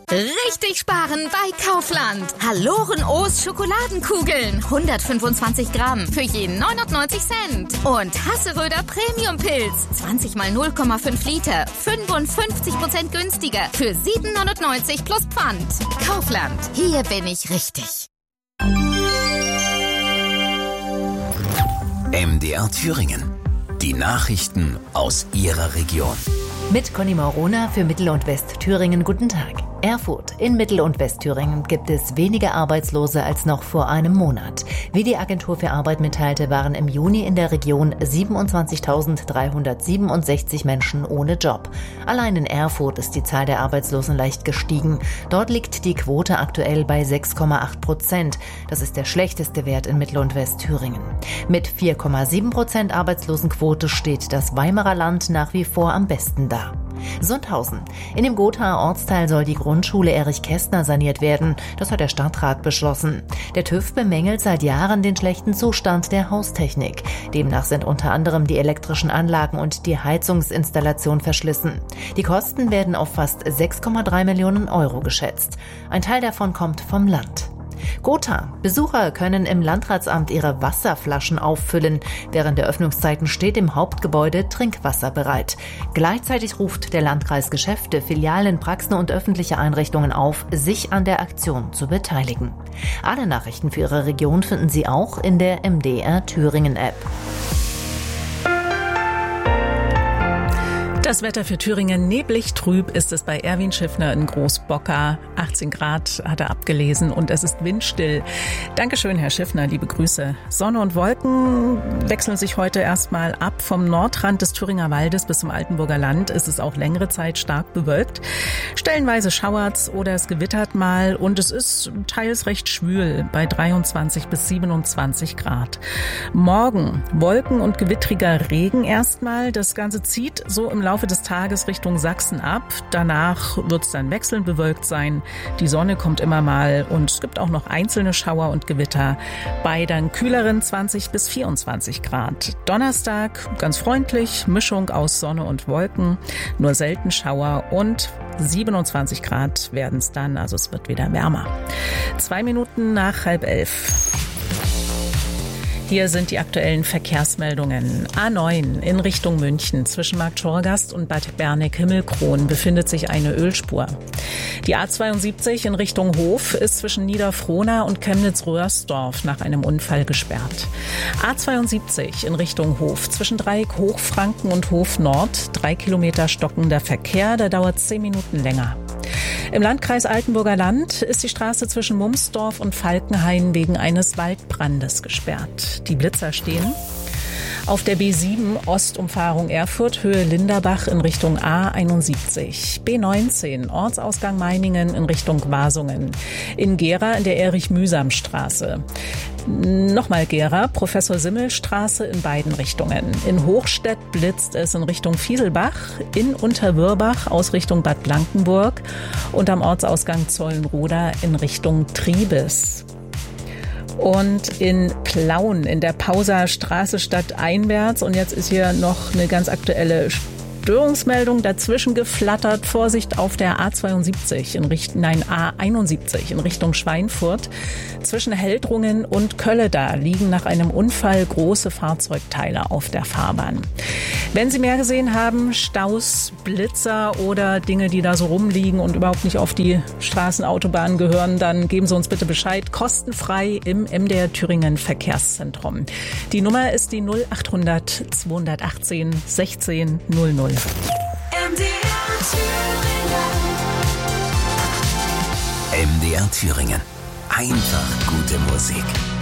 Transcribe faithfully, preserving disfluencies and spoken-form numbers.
Richtig sparen bei Kaufland. Haloren O's Schokoladenkugeln. hundertfünfundzwanzig Gramm für je neunundneunzig Cent. Und Hasseröder Premium Pilz. zwanzig mal null Komma fünf Liter. fünfundfünfzig Prozent günstiger. Für sieben neunundneunzig plus Pfand. Kaufland. Hier bin ich richtig. M D R Thüringen. Die Nachrichten aus Ihrer Region. Mit Conny Maurona für Mittel- und Westthüringen. Guten Tag. Erfurt. In Mittel- und Westthüringen gibt es weniger Arbeitslose als noch vor einem Monat. Wie die Agentur für Arbeit mitteilte, waren im Juni in der Region siebenundzwanzigtausenddreihundertsiebenundsechzig Menschen ohne Job. Allein in Erfurt ist die Zahl der Arbeitslosen leicht gestiegen. Dort liegt die Quote aktuell bei sechs Komma acht Prozent. Das ist der schlechteste Wert in Mittel- und Westthüringen. Mit vier Komma sieben Prozent Arbeitslosenquote steht das Weimarer Land nach wie vor am besten da. Sundhausen. In dem Gothaer Ortsteil soll die Grundschule Erich Kästner saniert werden. Das hat der Stadtrat beschlossen. Der TÜV bemängelt seit Jahren den schlechten Zustand der Haustechnik. Demnach sind unter anderem die elektrischen Anlagen und die Heizungsinstallation verschlissen. Die Kosten werden auf fast sechs Komma drei Millionen Euro geschätzt. Ein Teil davon kommt vom Land. Gotha. Besucher können im Landratsamt ihre Wasserflaschen auffüllen. Während der Öffnungszeiten steht im Hauptgebäude Trinkwasser bereit. Gleichzeitig ruft der Landkreis Geschäfte, Filialen, Praxen und öffentliche Einrichtungen auf, sich an der Aktion zu beteiligen. Alle Nachrichten für Ihre Region finden Sie auch in der M D R Thüringen App. Das Wetter für Thüringen: neblig trüb ist es bei Erwin Schiffner in Großbocker. achtzehn Grad hat er abgelesen und es ist windstill. Dankeschön, Herr Schiffner, liebe Grüße. Sonne und Wolken wechseln sich heute erstmal ab. Vom Nordrand des Thüringer Waldes bis zum Altenburger Land ist es auch längere Zeit stark bewölkt. Stellenweise schauert's oder es gewittert mal und es ist teils recht schwül bei dreiundzwanzig bis siebenundzwanzig Grad. Morgen Wolken und gewittriger Regen erstmal. Das Ganze zieht so im Laufe des Tages Richtung Sachsen ab. Danach wird es dann wechselnd bewölkt sein. Die Sonne kommt immer mal und es gibt auch noch einzelne Schauer und Gewitter bei dann kühleren zwanzig bis vierundzwanzig Grad. Donnerstag ganz freundlich, Mischung aus Sonne und Wolken, nur selten Schauer und siebenundzwanzig Grad werden es dann, also es wird wieder wärmer. Zwei Minuten nach halb elf. Hier sind die aktuellen Verkehrsmeldungen. A neun in Richtung München. Zwischen Marktschorgast und Bad Berneck-Himmelkron befindet sich eine Ölspur. Die A zweiundsiebzig in Richtung Hof ist zwischen Niederfrohna und Chemnitz-Röhrsdorf nach einem Unfall gesperrt. A zweiundsiebzig in Richtung Hof. Zwischen Dreieck Hochfranken und Hof Nord. Drei Kilometer stockender Verkehr. Da dauert zehn Minuten länger. Im Landkreis Altenburger Land ist die Straße zwischen Mumsdorf und Falkenhain wegen eines Waldbrandes gesperrt. Die Blitzer stehen. Auf der B sieben Ostumfahrung Erfurt, Höhe Linderbach in Richtung A einundsiebzig. B neunzehn Ortsausgang Meiningen in Richtung Wasungen. In Gera in der Erich-Mühsam-Straße. Nochmal Gera, Professor-Simmel-Straße in beiden Richtungen. In Hochstedt blitzt es in Richtung Fieselbach, in Unterwürbach aus Richtung Bad Blankenburg und am Ortsausgang Zollenroda in Richtung Triebes. Und in Plauen in der Pauser Straße stadteinwärts. Und jetzt ist hier noch eine ganz aktuelle Störungsmeldung dazwischen geflattert. Vorsicht auf der A zweiundsiebzig in Richtung, nein, A einundsiebzig in Richtung Schweinfurt. Zwischen Heldrungen und Kölleda liegen nach einem Unfall große Fahrzeugteile auf der Fahrbahn. Wenn Sie mehr gesehen haben, Staus, Blitzer oder Dinge, die da so rumliegen und überhaupt nicht auf die Straßenautobahnen gehören, dann geben Sie uns bitte Bescheid. Kostenfrei im M D R Thüringen Verkehrszentrum. Die Nummer ist die null achthundert zweihundertachtzehn sechzehn null null. M D R Thüringen. M D R Thüringen. Einfach gute Musik.